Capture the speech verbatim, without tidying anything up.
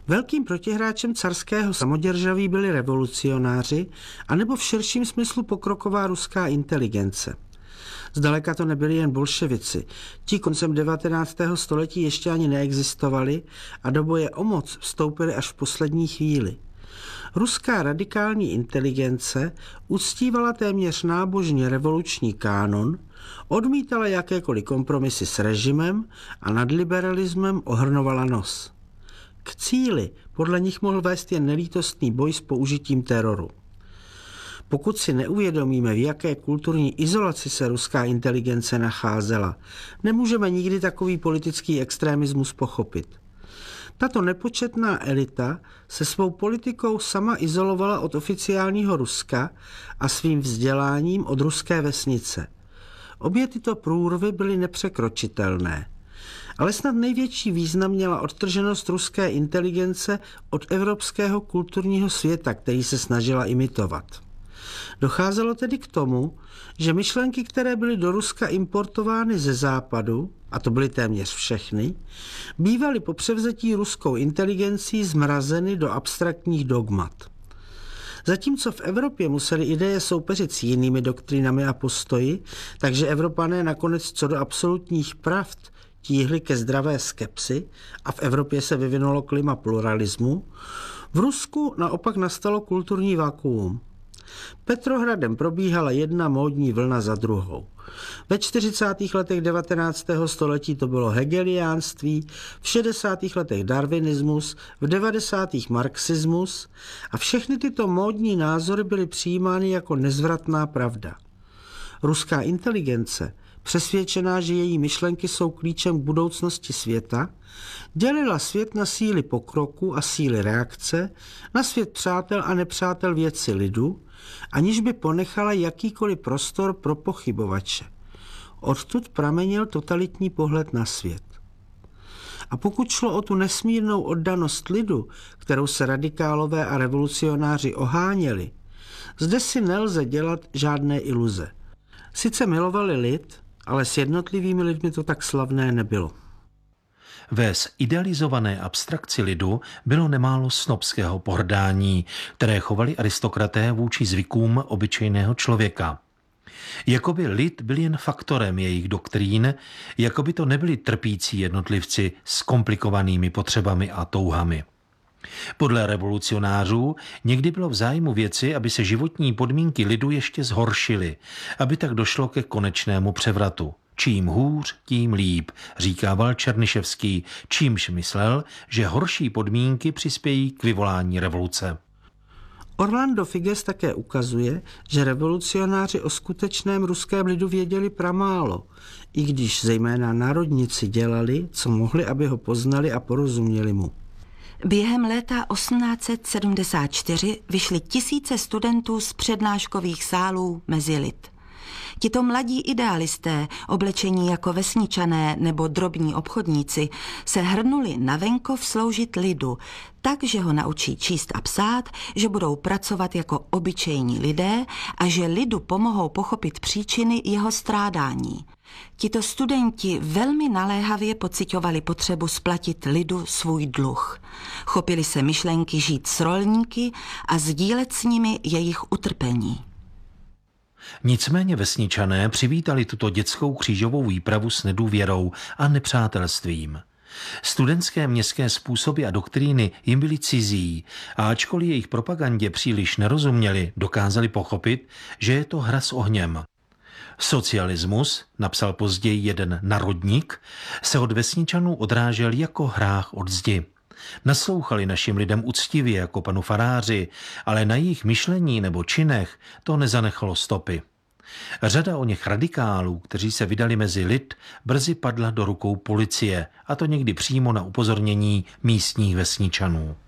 Velkým protihráčem carského samoděržaví byli revolucionáři, anebo v širším smyslu pokroková ruská inteligence. Zdaleka to nebyli jen bolševici. Ti koncem devatenáctého století ještě ani neexistovali a do boje o moc vstoupili až v poslední chvíli. Ruská radikální inteligence uctívala téměř nábožně revoluční kánon, odmítala jakékoliv kompromisy s režimem a nad liberalismem ohrnovala nos. K cíli podle nich mohl vést jen nelítostný boj s použitím teroru. Pokud si neuvědomíme, v jaké kulturní izolaci se ruská inteligence nacházela, nemůžeme nikdy takový politický extremismus pochopit. Tato nepočetná elita se svou politikou sama izolovala od oficiálního Ruska a svým vzděláním od ruské vesnice. Obě tyto průrvy byly nepřekročitelné. Ale snad největší význam měla odtrženost ruské inteligence od evropského kulturního světa, který se snažila imitovat. Docházelo tedy k tomu, že myšlenky, které byly do Ruska importovány ze západu, a to byly téměř všechny, bývaly po převzetí ruskou inteligencí zmrazeny do abstraktních dogmat. Zatímco v Evropě museli ideje soupeřit s jinými doktrinami a postoji, takže Evropané nakonec co do absolutních pravd tíhli ke zdravé skepsi a v Evropě se vyvinulo klima pluralismu, v Rusku naopak nastalo kulturní vakuum. Petrohradem probíhala jedna módní vlna za druhou. Ve čtyřicátých letech devatenáctého století to bylo hegeliánství, v šedesátých letech darwinismus, v devadesátých marxismus a všechny tyto módní názory byly přijímány jako nezvratná pravda. Ruská inteligence, přesvědčená, že její myšlenky jsou klíčem k budoucnosti světa, dělila svět na síly pokroku a síly reakce, na svět přátel a nepřátel věci lidu, aniž by ponechala jakýkoliv prostor pro pochybovače. Odtud pramenil totalitní pohled na svět. A pokud šlo o tu nesmírnou oddanost lidu, kterou se radikálové a revolucionáři oháněli, zde si nelze dělat žádné iluze. Sice milovali lid, ale s jednotlivými lidmi to tak slavné nebylo. Ve zidealizované abstrakci lidu bylo nemálo snobského pohrdání, které chovali aristokraté vůči zvykům obyčejného člověka. Jakoby lid byl jen faktorem jejich doktrín, jakoby to nebyli trpící jednotlivci s komplikovanými potřebami a touhami. Podle revolucionářů někdy bylo v zájmu věci, aby se životní podmínky lidu ještě zhoršily, aby tak došlo ke konečnému převratu. Čím hůř, tím líp, říkával Černyševský, čímž myslel, že horší podmínky přispějí k vyvolání revoluce. Orlando Figes také ukazuje, že revolucionáři o skutečném ruském lidu věděli pramálo, i když zejména národníci dělali, co mohli, aby ho poznali a porozuměli mu. Během léta osmnáct set sedmdesát čtyři vyšly tisíce studentů z přednáškových sálů mezi lid. Tito mladí idealisté, oblečení jako vesničané nebo drobní obchodníci, se hrnuli na venkov sloužit lidu, tak, že ho naučí číst a psát, že budou pracovat jako obyčejní lidé a že lidu pomohou pochopit příčiny jeho strádání. Tito studenti velmi naléhavě pociťovali potřebu splatit lidu svůj dluh. Chopili se myšlenky žít s rolníky a sdílet s nimi jejich utrpení. Nicméně vesničané přivítali tuto dětskou křížovou výpravu s nedůvěrou a nepřátelstvím. Studentské městské způsoby a doktríny jim byly cizí a ačkoliv jejich propagandě příliš nerozuměli, dokázali pochopit, že je to hra s ohněm. Socialismus, napsal později jeden narodník, se od vesničanů odrážel jako hrách od zdi. Naslouchali našim lidem uctivě jako panu faráři, ale na jejich myšlení nebo činech to nezanechalo stopy. Řada o něch radikálů, kteří se vydali mezi lid, brzy padla do rukou policie, a to někdy přímo na upozornění místních vesničanů.